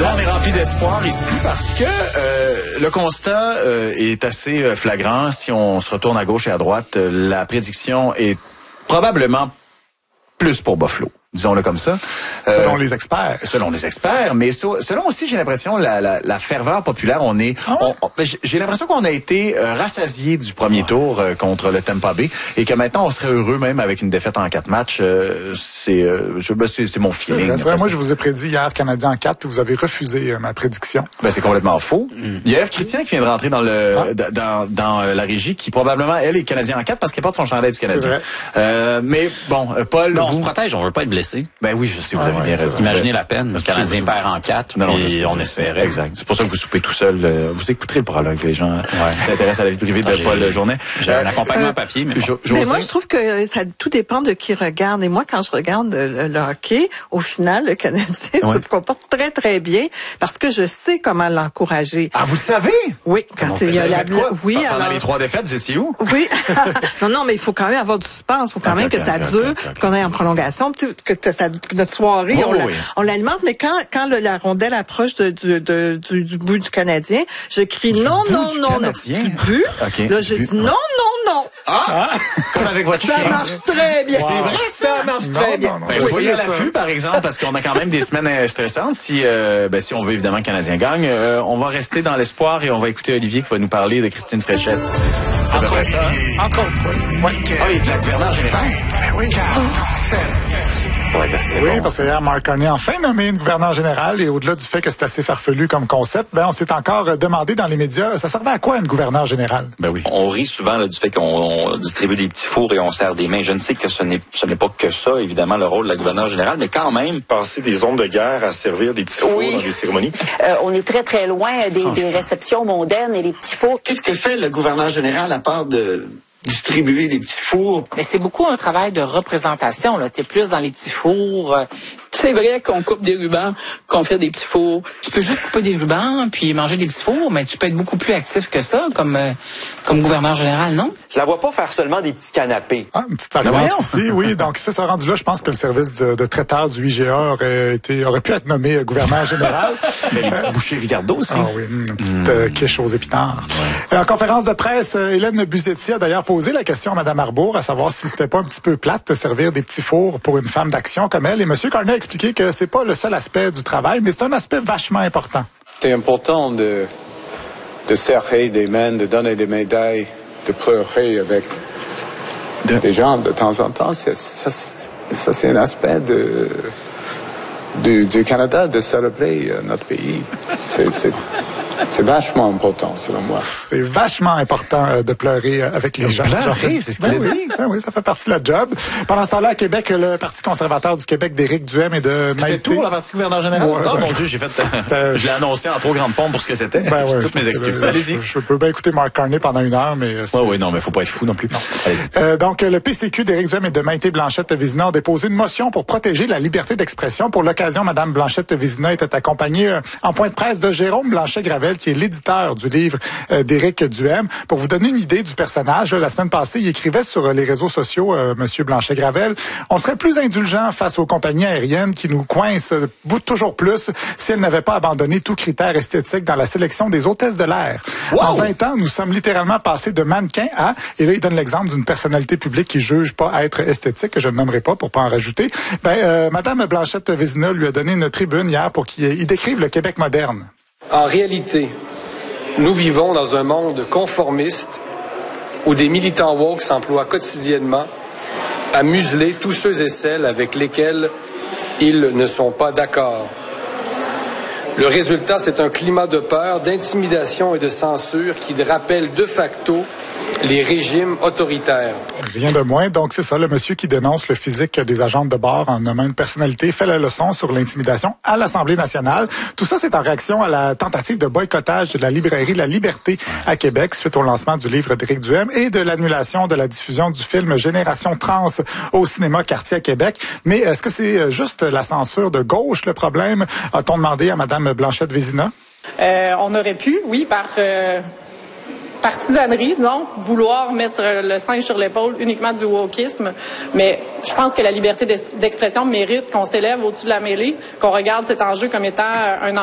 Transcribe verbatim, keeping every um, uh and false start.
là, on est rempli d'espoir ici parce que euh, le constat euh, est assez flagrant. Si on se retourne à gauche et à droite, euh, la prédiction est probablement plus pour Buffalo. Disons-le comme ça. Selon euh, les experts. Selon les experts, mais so, selon aussi, j'ai l'impression, la, la, la ferveur populaire, on est... Ah ouais? on, on, j'ai l'impression qu'on a été euh, rassasié du premier tour euh, contre le Tampa Bay et que maintenant, on serait heureux même avec une défaite en quatre matchs. Euh, c'est, euh, je, ben, c'est, c'est mon feeling. C'est vrai, moi, je vous ai prédit hier Canadien en quatre, puis vous avez refusé euh, ma prédiction. Ben, c'est complètement faux. Mm. Il y a Eve Christian qui vient de rentrer dans le ah. dans, dans la régie, qui probablement, elle, est Canadien en quatre parce qu'elle porte son chandail du Canadien. Euh, mais bon, Paul... Non, vous... on se protège, on veut pas être blessé. Ben oui, je sais, vous ah, avez ouais, bien raison. Imaginez la peine. Le Canadien perd en quatre, non, puis on espérait. Exact. C'est pour ça que vous soupez tout seul. Euh, vous écouterez le prologue, les gens ouais. qui s'intéressent à la vie privée de Attends, Paul Journet. J'ai un accompagnement euh, papier, mais, bon. mais moi, je trouve que ça tout dépend de qui regarde. Et moi, quand je regarde le, le hockey, au final, le Canadien ouais. se comporte très, très bien parce que je sais comment l'encourager. Ah, vous le savez? Oui. Quand il y a la... Oui, Pendant alors... les trois défaites, vous étiez où? Oui. non, non, mais il faut quand même avoir du suspense. Il faut quand okay, même okay, que ça okay, dure, okay, okay. qu'on aille en prolongation, que, que ça, notre soirée, oh, on, la, oui. on l'alimente. Mais quand, quand le, la rondelle approche de, du, de, du, du bout du Canadien, je crie du non, non, du non, Canadien. non. Du but. Okay, là, je but. dis non, non, non. Ah! Comme avec votre Ça chien. marche très bien. Wow. C'est vrai, ça, ça marche non, très bien. Non, non, ben, oui, soyez à l'affût, par exemple, parce qu'on a quand même des semaines stressantes. Si, euh, ben, si on veut évidemment que le Canadien gagne, euh, on va rester dans l'espoir et on va écouter Olivier qui va nous parler de Christine Fréchette. C'est Entre vrai ça? Entre autres. Oui. Ah, et Jacques Vernant en général. Oui, Ça va être assez oui, bon. parce que hier, Mark Carney a enfin nommé une gouverneur générale et au-delà du fait que c'est assez farfelu comme concept, ben on s'est encore demandé dans les médias, ça servait à quoi une gouverneure générale? Ben oui. On rit souvent là, du fait qu'on distribue des petits fours et on serre des mains. Je ne sais que ce n'est, ce n'est pas que ça, évidemment, le rôle de la gouverneure générale, mais quand même... Passer des zones de guerre à servir des petits fours oui. dans des cérémonies. Euh, on est très, très loin des, des réceptions mondaines et les petits fours. Qu'est-ce que fait le gouverneur général à part de... distribuer des petits fours? Mais c'est beaucoup un travail de représentation, là. T'es plus dans les petits fours. C'est vrai qu'on coupe des rubans, qu'on fait des petits fours. Tu peux juste couper des rubans puis manger des petits fours, mais tu peux être beaucoup plus actif que ça comme, euh, comme gouverneur général, non? Je la vois pas faire seulement des petits canapés. Ah, une petite arrivante ici, oui. Donc, ça, ça rendu là, je pense que le service de, de traiteur du I G A aurait été, aurait pu être nommé euh, gouverneur général. Mais les petits bouchers Ricardo aussi. Ah oui, une petite mmh. euh, quiche aux épinards. Ouais. En conférence de presse, euh, Hélène Buzetti a d'ailleurs posé la question à Mme Arbour, à savoir si c'était pas un petit peu plate de servir des petits fours pour une femme d'action comme elle. Et M. Carney a expliqué que c'est pas le seul aspect du travail, mais c'est un aspect vachement important. C'est important de, de serrer des mains, de donner des médailles, de pleurer avec de... des gens de temps en temps. C'est, ça, ça, c'est un aspect de, du, du Canada, de célébrer euh, notre pays. C'est, c'est, c'est vachement important, selon moi. C'est vachement important euh, de pleurer euh, avec les gens. Pleurer, c'est ce qu'il ben a oui, dit. Ben oui, ça fait partie de la job. Pendant ce temps-là, à Québec, le Parti conservateur du Québec d'Éric Duhaime et de C'était Maïté... tout, la partie gouverneur général? Ouais, oh ben, mon Dieu, j'ai fait... je l'ai annoncé en trop grande pompe pour ce que c'était. Ben ouais, toutes mes excuses. Que, Allez-y. Je, je peux bien écouter Mark Carney pendant une heure, mais... Oui, oui, non, mais faut pas être fou non plus. Non. Allez-y. Euh, donc, le P C Q d'Éric Duhaime et de Maïté Blanchette-Vézina ont déposé une motion pour protéger la liberté d'expression. Pour l'occasion, Mme Blanchette-Vézina était accompagnée euh, en point de presse de Jérôme Blanchet-Gravel, qui est l'éditeur du livre euh, d'Éric Duhaime. Pour vous donner une idée du personnage, là, la semaine passée, il écrivait sur les réseaux sociaux, euh, M. Blanchet-Gravel, on serait plus indulgent face aux compagnies aériennes qui nous coincent euh, toujours plus si elles n'avaient pas abandonné tout critère esthétique dans la sélection des hôtesses de l'air. Wow! En vingt ans, nous sommes littéralement passés de mannequin à, et là, il donne l'exemple d'une personnalité publique qui juge pas être esthétique, que je ne nommerai pas pour pas en rajouter. Ben, euh, Mme Blanchette-Vézina lui a donné une tribune hier pour qu'il décrive le Québec moderne. En réalité, nous vivons dans un monde conformiste où des militants woke s'emploient quotidiennement à museler tous ceux et celles avec lesquels ils ne sont pas d'accord. Le résultat, c'est un climat de peur, d'intimidation et de censure qui rappelle de facto les régimes autoritaires. Rien de moins. Donc, c'est ça, le monsieur qui dénonce le physique des agentes de bord en nommant une personnalité fait la leçon sur l'intimidation à l'Assemblée nationale. Tout ça, c'est en réaction à la tentative de boycottage de la librairie La Liberté à Québec suite au lancement du livre d'Éric Duhaime et de l'annulation de la diffusion du film Génération Trans au cinéma Quartier à Québec. Mais est-ce que c'est juste la censure de gauche le problème? A-t-on demandé à Mme Blanchette-Vézina? Euh, on aurait pu, oui, par... Euh... partisanerie, disons, vouloir mettre le singe sur l'épaule uniquement du wokisme. Mais je pense que la liberté d'expression mérite qu'on s'élève au-dessus de la mêlée, qu'on regarde cet enjeu comme étant un